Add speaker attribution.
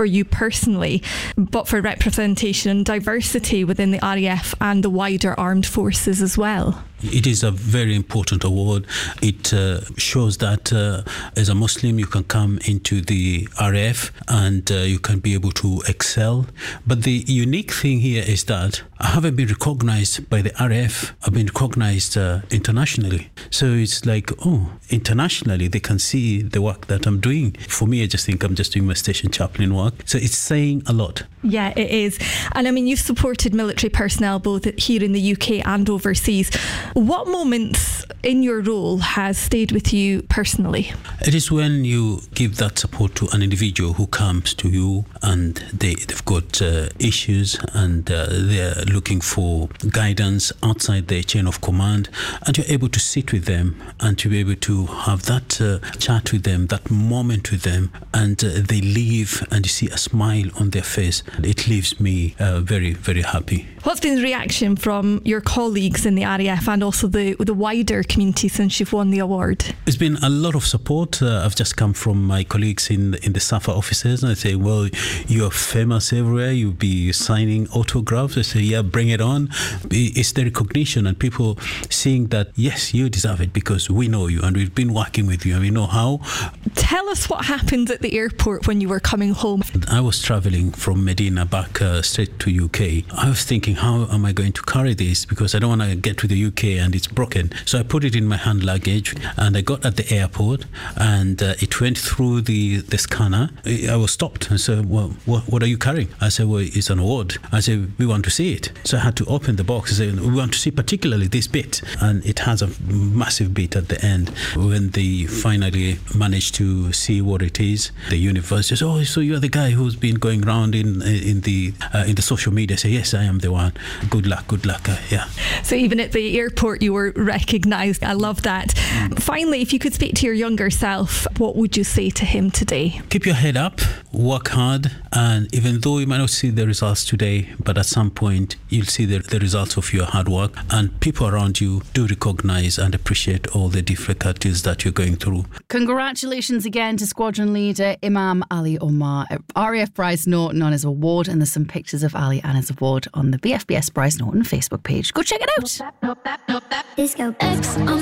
Speaker 1: for you personally, but for representation and diversity within the RAF and the wider armed forces as well.
Speaker 2: It is a very important award. It shows that as a Muslim you can come into the RAF and you can be able to excel. But the unique thing here is that I haven't been recognized by the RAF. I've been recognized internationally. So it's like, internationally they can see the work that I'm doing. For me, I just think I'm just doing my station chaplain work. So it's saying a lot.
Speaker 1: Yeah, it is. And I mean, you've supported military personnel both here in the UK and overseas. What moments in your role has stayed with you personally?
Speaker 2: It is when you give that support to an individual who comes to you and they've got issues and they're looking for guidance outside their chain of command, and you're able to sit with them and to be able to have that chat with them, that moment with them, and they leave and you see a smile on their face. It leaves me very, very happy.
Speaker 1: What's been the reaction from your colleagues in the RAF and also the wider community since you've won the award?
Speaker 2: There's been a lot of support. I've just come from my colleagues in the SAFA offices, and I say, well, you're famous everywhere, you'll be signing autographs. I say, yeah, bring it on. It's the recognition and people seeing that, yes, you deserve it because we know you and we've been working with you and we know how.
Speaker 1: Tell us what happened at the airport when you were coming home.
Speaker 2: I was travelling from Medina back straight to UK. I was thinking, how am I going to carry this? Because I don't want to get to the UK and it's broken. So I put it in my hand luggage and I got at the airport and it went through the scanner. I was stopped and said, well, what are you carrying? I said, well, it's an award. I said, we want to see it. So I had to open the box and say, we want to see particularly this bit. And it has a massive bit at the end. When they finally managed to see what it is, the university says, oh, so you're the guy who's been going around in the social media. I say, yes, I am the one. Good luck. Yeah.
Speaker 1: So even at the airport you were recognised. I love that. Finally, if you could speak to your younger self, what would you say to him today?
Speaker 2: Keep your head up, work hard, and even though you might not see the results today, but at some point you'll see the results of your hard work, and people around you do recognise and appreciate all the difficulties that you're going through.
Speaker 3: Congratulations again to Squadron Leader Imam Ali Omar. RAF Bryce Norton on his award, and there's some pictures of Ali and his award on the BFBS Bryce Norton Facebook page. Go check it out.
Speaker 4: Disco X on